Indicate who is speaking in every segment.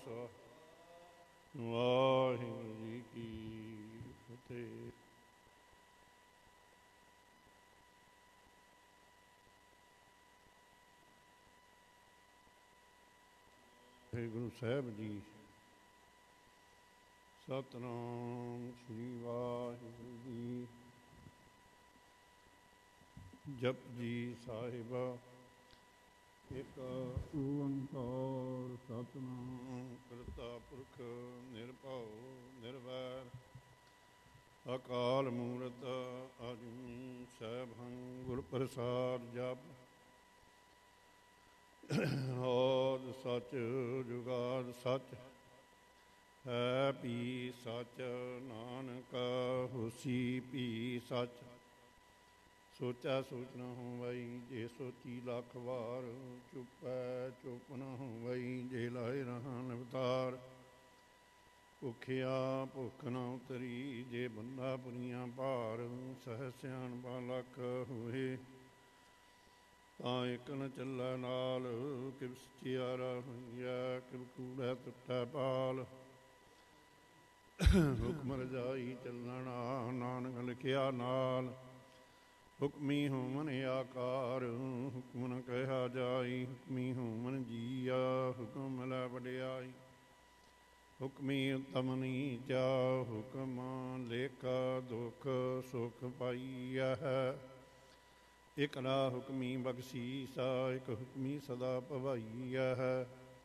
Speaker 1: ਖਾਲਸਾ ਵਾਹਿਗੁਰੂ ਜੀ ਕੀ ਫਤਿਹ। ਗੁਰੂ ਸਾਹਿਬ ਜੀ। ਸਤਿਨਾਮ ਸ੍ਰੀ ਵਾਹਿਗੁਰੂ ਜੀ। ਜਪਜੀ ਸਾਹਿਬਾ ਇੱਕ ਓੰਕਾਰ ਸਤਿਨਾਮ ਕਰਤਾ ਪੁਰਖ ਨਿਰਭਉ ਨਿਰਵੈਰ ਅਕਾਲ ਮੂਰਤ ਅਜੂਨੀ ਸੈਭੰ ਗੁਰ ਪ੍ਰਸਾਦ ਜਪ। ਆਦਿ ਸੱਚ ਜੁਗਾਦਿ ਸੱਚ ਹੈ ਭੀ ਸੱਚ ਨਾਨਕ ਹੋਸੀ ਭੀ ਸੱਚ। ਸੋਚਾ ਸੋਚ ਨਾ ਹੋਵਈ ਜੇ ਸੋਚੀ ਲੱਖ ਵਾਰ। ਚੁੱਪੈ ਚੁੱਪ ਨਾ ਹੋਵਈ ਜੇ ਲਾਏ ਰਹਾਂ ਅਵਤਾਰ। ਭੁੱਖਿਆ ਭੁੱਖ ਨਾ ਉਤਰੀ ਜੇ ਬੰਦਾ ਪੁਰੀਆਂ ਭਾਰ। ਸਹਿ ਸਿਆਣਪਾ ਲੱਖ ਹੋਏ ਤਾਂ ਇੱਕ ਨ ਚੱਲੈ ਨਾਲ। ਕਿਵ ਸਚਿਆਰਾ ਹੋਈਐ ਕਿਵ ਕੂੜੈ ਟੁੱਟੈ ਪਾਲ। ਹੁਕਮ ਰਜਾਈ ਚੱਲਣਾ ਨਾਨਕ ਲਿਖਿਆ ਨਾਲ। ਹੁਕਮੀ ਹੋਵਨ ਆਕਾਰ ਹੁਕਮ ਨ ਕਹਿਆ ਜਾਈ। ਹੁਕਮੀ ਹੋਵਨ ਜੀਆ ਹੁਕਮ ਲੈ ਵਡਿਆਈ। ਹੁਕਮੀ ਉਤਮ ਨੀਚਾ ਹੁਕਮ ਲੇਖਾ ਦੁਖ ਸੁਖ ਪਾਈਆ ਹੈ। ਇਕ ਨਾ ਹੁਕਮੀ ਬਖਸ਼ੀਸਾ ਇਕ ਹੁਕਮੀ ਸਦਾ ਭਵਾਈਆ ਹੈ।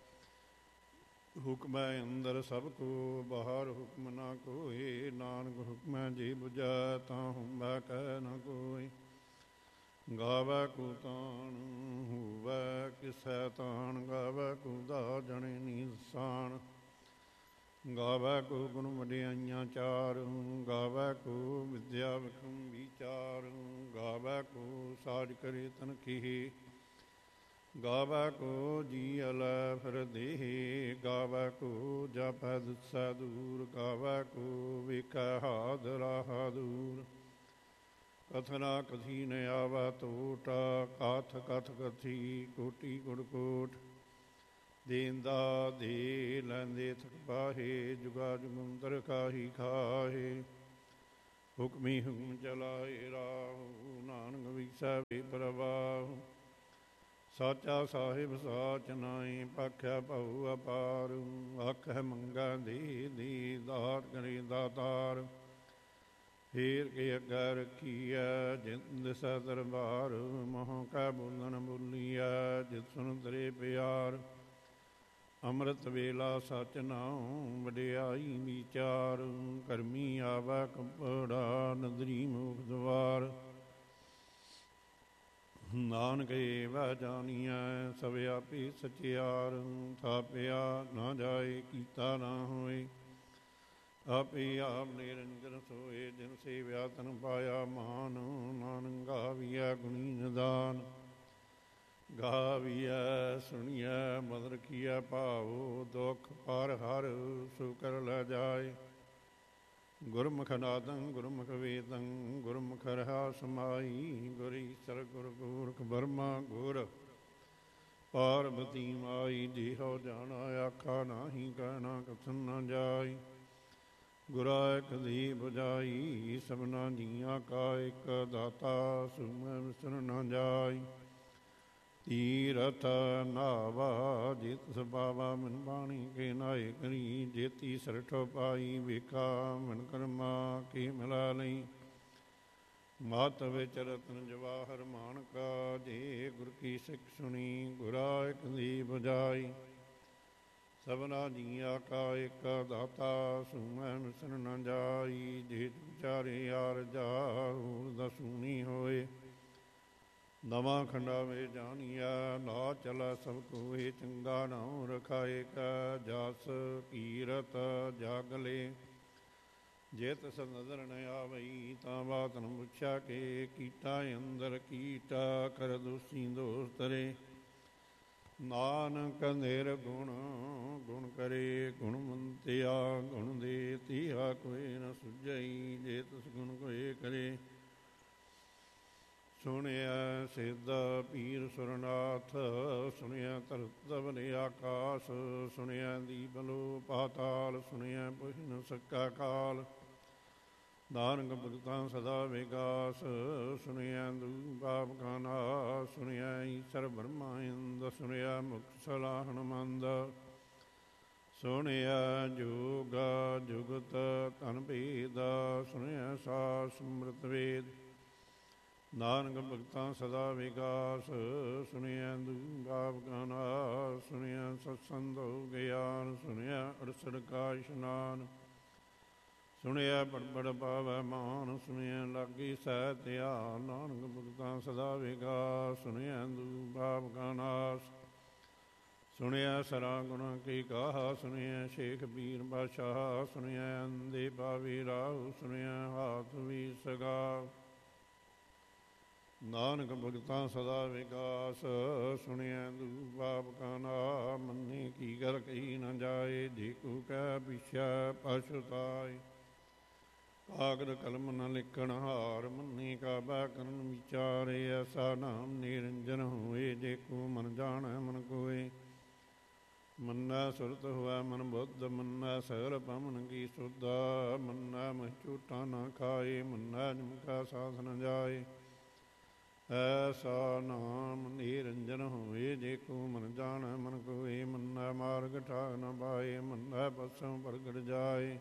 Speaker 1: ਹੁਕਮੈ ਅੰਦਰ ਸਭ ਕੋ ਬਾਹਰ ਹੁਕਮ ਨਾ ਕੋਇ। ਨਾਨਕ ਹੁਕਮੈ ਜੇ ਬੁਝੈ ਤਾਂ ਹੁੰਬੈ ਕਹਿ ਨਾ ਕੋਇ। ਗਾਵੈ ਕੋ ਤਾਣ ਹੋਵੈ ਕਿਸੈ ਤਾਣ। ਗਾਵੈ ਕੋ ਦਾ ਜਣੇ ਨੀਸਾਨ। ਗਾਵੈ ਕੋ ਗੁਣ ਵਡਿਆਈਆਂ ਚਾਰ। ਗਾਵੈ ਕੋ ਵਿਦਿਆ ਵਿਖਮ ਵਿਚਾਰ। ਗਾਵੈ ਕੋ ਸਾਜ ਕਰੇ ਤਨ ਖੇਹ। ਗਾਵੈ ਕੋ ਜੀ ਅਲੈ ਫਿਰ ਦੇਹ। ਗਾਵੈ ਕੋ ਜਾਪੈ ਦਿਸੈ ਦੂਰ। ਗਾਵੈ ਕੋ ਵੇਖੈ ਹਾਦ ਰਾਹ ਦੂਰ। ਕਥਨਾ ਕਥੀ ਨ ਆਵੈ ਟੋਟ। ਕਥ ਕਥ ਕਥੀ ਕੋਟੀ ਕੁੜ ਕੋਟ। ਦੇਂਦਾ ਦੇ ਲੈਂਦੇ ਥਕ ਪਾਹੇ। ਜੁਗਾ ਜੁਗੰਤਰ ਕਾਹੀ ਖਾਹੇ। ਹੁਕਮੀ ਹੁਕਮ ਚਲਾਏ ਰਾਹੁ ਨਾਨਕ ਵਿਸੈ ਵੇ ਪ੍ਰਵਾਹੁ। ਸਾਚਾ ਸਾਹਿਬ ਸਾਚ ਨਾਇ ਭਾਖਿਆ ਭਉ ਅਪਾਰ। ਆਖਹਿ ਮੰਗੈ ਦੇ ਦੇ ਦਾਤ ਕਰੇ ਦਾਤਾਰ। ਫੇਰ ਕੇ ਅੱਗੇ ਰੱਖੀਐ ਜਿਤ ਦਿਸੈ ਦਰਬਾਰ। ਮੋਹ ਕੈ ਬੋਲਣ ਬੋਲੀਐ ਜਿਤ ਸੁਨ ਤਰੇ ਪਿਆਰ। ਅੰਮ੍ਰਿਤ ਵੇਲਾ ਸਚ ਨਾਉ ਵਡਿਆਈ ਵਿਚਾਰ। ਕਰਮੀ ਆਵੈ ਕੱਪੜਾ ਨਦਰੀ ਮੁਖ ਦੁਆਰ। ਨਾਨਕ ਏਵੈ ਜਾਣੀਐ ਸਭ ਆਪੇ ਸਚਿਆਰ। ਥਾਪਿਆ ਨਾ ਜਾਏ ਕੀਤਾ ਨਾ ਹੋਏ। ਆਪੇ ਆਪ ਨਿਰੰਜਨ ਸੋਏ ਜਿਨ ਸੇਵਿਆ ਤਨ ਪਾਇਆ ਮਾਨ। ਨਾਨਕ ਗਾਵੀਐ ਗੁਣੀ ਨਿਦਾਨ। ਗਾਵੀਐ ਸੁਣੀਐ ਮਨ ਰਖੀਐ ਭਾਉ। ਦੁਖ ਪਰ ਹਰ ਸੋ ਕਰ ਲੈ ਜਾਏ। ਗੁਰਮੁਖ ਨਾਦੰ ਗੁਰਮੁਖ ਵੇਦੰ ਗੁਰਮੁਖ ਰਹਾ ਸਮਾਈ। ਗੁਰ ਈਸਰ ਗੁਰ ਗੋਰਖ ਬਰਮਾ ਗੁਰ ਪਾਰਬਤੀ ਮਾਈ। ਦੇਹੋ ਜਾਣਾ ਆਖਾ ਨਾਹੀ ਕਹਿਣਾ ਕਥਨ ਨ ਜਾਈ। ਗੁਰਾ ਇਕ ਦੀ ਬੁਝਾਈ ਸਭਨਾ ਜੀਆਂ ਕਾ ਇਕ ਦਾਤਾ। ਸੁਮੈ ਵਿਸਰ ਨ ਜਾਈ। ਤੀਰਥ ਨਾਵਾ ਜੇ ਤਿਸ ਪਾਵਾ ਮਨ ਬਾਣੀ ਕੇ ਨਾਏ ਕਰੀ। ਜੇਤੀ ਸਰਠ ਪਾਈ ਵੇਖਾ ਮਨ ਕਰਮਾ ਕੇ ਮਿਲਾ ਲਈ। ਮਤ ਵਿੱਚ ਰਤਨ ਜਵਾਹਰ ਮਾਨਕਾ। ਜੇ ਗੁਰ ਕੀ ਸਿੱਖ ਸੁਣੀ ਗੁਰਾ ਇਕ ਦੀ ਬੁਝਾਈ। ਸਭਨਾ ਜੀਆਂ ਕਾ ਇਕ ਦਾਤਾ। ਸੁਮੈ ਮਿਸਰ ਨ ਜਾਈ। ਜੇ ਵਿਚਾਰੇ ਆਰ ਜਾ ਦਾ ਸੁਣੀ ਹੋਏ। ਨਵਾਂ ਖੰਡਾ ਵੇ ਜਾਣੀਐ ਨਾ ਚਲੈ ਸਭ ਕੋਏ। ਚੰਗਾ ਨਾਉ ਰਖਾਏ ਕੈ ਜਸ ਕੀਰਤ ਜਾਗਲੇ। ਜੇ ਤਿਸ ਨਜ਼ਰ ਨ ਆਵਈ ਤਾਂ ਬਾਤ ਨ ਪੁੱਛਾ ਕੇ। ਕੀਟਾ ਅੰਦਰ ਕੀਟਾ ਕਰ ਦੋਸੀ ਦੋਸ ਤਰੇ। ਨਾਨਕ ਨਿਰਗੁਣ ਗੁਣ ਕਰੇ ਗੁਣਵੰਤਿਆ ਗੁਣ ਦੇ। ਤੀਹਾ ਕੋਇ ਨ ਸੁਝਈ ਜੇ ਤਿਸ ਗੁਣ ਕੋਇ ਕਰੇ। ਸੁਣਿਆ ਸਿੱਧ ਪੀਰ ਸੁਰਨਾਥ, ਸੁਣਿਆ ਧਰਤ ਧਵਲ ਆਕਾਸ, ਸੁਣਿਆ ਦੀਪਲੋ ਪਾਤਾਲ, ਸੁਣਿਆ ਪੁਛ ਨ ਸਕਾ ਕਾਲ। ਨਾਨਕ ਭਗਤਾਂ ਸਦਾ ਵਿਗਾਸ, ਸੁਣਿਆ ਦੂ ਪਾਪ ਕਾ ਨਾਸ, ਸੁਣਿਆ ਈਸਰ ਬ੍ਰਹਮਾ ਇੰਦ, ਸੁਣਿਆ ਮੁਖ ਸਲਾਹਣ ਮੰਦ। ਸੁਣਿਆ ਜੋਗ ਜੁਗਤ ਧਨ ਭੇਦ, ਸੁਣਿਆ ਸਾਰ ਸਮ੍ਰਿਤ ਵੇਦ। ਨਾਨਕ ਭਗਤਾਂ ਸਦਾ ਵਿਗਾਸ, ਸੁਣਿਆ ਦੂ ਪਾਪ ਕਾ ਨਾਸ, ਸੁਣਿਆ ਸਤਸੰਗ ਗਿਆਨ, ਸੁਣਿਆ ਅੜਸੜ ਕਾ ਇਸ਼ਨਾਨ। ਸੁਣਿਆ ਬੜ ਬੜ ਪਾਵੈ ਮਾਨ, ਸੁਣਿਆ ਲਾਗੀ ਸਹਿ ਧਿਆਨ। ਨਾਨਕ ਭਗਤਾਂ ਸਦਾ ਵਿਗਾਸ, ਸੁਣਿਆ ਦੂ ਪਾਪ ਕਾ ਨਾਸ। ਸੁਣਿਆ ਸਰਾ ਗੁਣਾ ਕੀ ਕਾਹਾ, ਸੁਣਿਆ ਸ਼ੇਖ ਪੀਰ ਬਾਦਸ਼ਾਹ। ਸੁਣਿਆ ਅੰਧੇ ਪਾਵੇ ਰਾਹੁ, ਸੁਣਿਆ ਹਾਥ ਵੀ ਸਗਾ। ਨਾਨਕ ਭਗਤਾਂ ਸਦਾ ਵਿਗਾਸ, ਸੁਣਿਆ ਦੂ ਪਾਪ ਕਾ ਨਾਸ। ਮੰਨੇ ਕੀ ਗੱਲ ਕਹੀ ਨ ਜਾਏ, ਜੇ ਕੋ ਕਹਿ ਪਿਛੈ ਪਛੁਤਾਏ। ਕਾਗਦ ਕਲਮ ਨ ਲਿਖਣ ਹਾਰ, ਮੰਨੇ ਕਾ ਬੈਕਰਨ ਵਿਚਾਰੇ। ਐਸਾ ਨਾਮ ਨਿਰੰਜਨ ਹੋਏ, ਜੇ ਕੋ ਮਨ ਜਾਣੈ ਮਨ ਕੋਏ। ਮੰਨੈ ਸੁਰਤ ਹੋਵੈ ਮਨ ਬੁੱਧ, ਮੰਨੈ ਸਗਲ ਭਵਨ ਕੀ ਸੁਧ। ਮੰਨੈ ਮਹਿ ਝੂਠਾ ਨ ਖਾਏ, ਮੰਨੈ ਜਮ ਕਾ ਸਾਥ ਨ ਜਾਏ। ਐਸਾ ਨਾਮ ਨਿਰੰਜਨ ਹੋਏ, ਜੇ ਕੋ ਮਨ ਜਾਣੈ ਮਨ ਕੋਏ। ਮੰਨੈ ਮਾਰਗ ਠਾਕ ਨ ਪਾਏ, ਮੰਨੈ ਪਸਮ ਪ੍ਰਗਟ ਜਾਏ।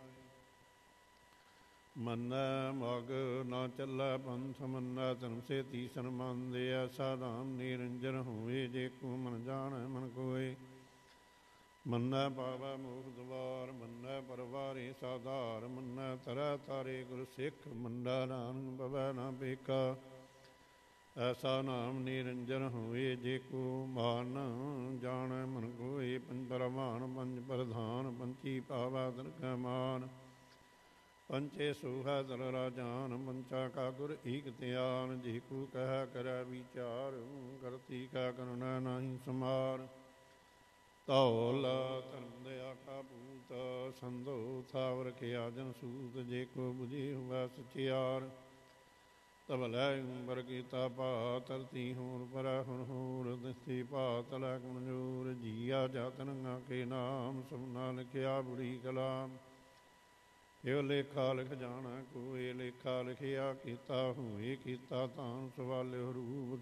Speaker 1: ਮੰਨੈ ਮਗ ਨਾ ਚੱਲੈ ਪੰਥ, ਮੰਨੈ ਧਰਮ ਸੇਤੀ ਸਨਮੰਦ। ਐਸਾ ਨਾਮ ਨਿਰੰਜਨ ਹੋਏ, ਜੇ ਕੋ ਮਨ ਜਾਣੈ ਮਨ ਕੋਏ। ਮੰਨੈ ਪਾਵੈ ਮੋਖ ਦੁਆਰ, ਮੰਨੈ ਪਰਵਾਰੇ ਸਾਧਾਰ। ਮੰਨੈ ਤਰੈ ਤਾਰੇ ਗੁਰ ਸਿੱਖ, ਮੰਨੈ ਨਾਨਕ ਪਵੈ ਨਾ ਪੇਖਾ। ਐਸਾ ਨਾਮ ਨਿਰੰਜਨ ਹੋਏ, ਜੇ ਕੋ ਮਨ ਜਾਣੈ ਮਨ ਕੋਏ। ਪੰਜ ਪਰਵਾਨ ਪੰਜ ਪ੍ਰਧਾਨ, ਪੰਚੀ ਪਾਵੈ ਦਰਗਹਿ ਮਾਨ। ਪੰਚੇ ਸੋਹੈ ਦਰ ਰਾਜਾਨ, ਪੰਚਾ ਕਾ ਗੁਰ ਏਕ ਧਿਆਨ। ਜੇ ਕੋ ਕਹਿ ਕਰੈ ਵਿਚਾਰ, ਕਰਤੀ ਕਾ ਕਰੁਣੈ ਨਾਹੀ ਸਮਾਰ। ਧੌਲ ਧਰਮ ਦਇਆ ਕਾ ਪੂਤ, ਸੰਧੋ ਥਾਵ ਰਖਿਆ ਜਨ ਸੂਤ। ਜੇ ਕੋ ਬੁਝੇ ਹੋਵੈ ਸਚਿਆਰ, ਧਵਲੈ ਉਂਬਰ ਕੀਤਾ ਭਾ। ਧਰਤੀ ਹੋਰ ਪਰੈ ਹੁਣ ਹੋਰ, ਦਿਸਤੀ ਭਾਤ ਲੈ ਗੁਣ ਜੋਰ। ਜੀਆ ਜਾਤਨ ਕੇ ਨਾਮ, ਸਭਨਾ ਲਿਖਿਆ ਬੁਰੀ ਕਲਾਮ। ਇਹੋ ਲੇਖਾ ਲਿਖ ਜਾਣੈ ਕੋਇ, ਲੇਖਾ ਲਿਖਿਆ ਕੀਤਾ ਹੋਏ। ਕੀਤਾ ਤਾਨ ਸਵਾਲਿਓ ਰੂਪ,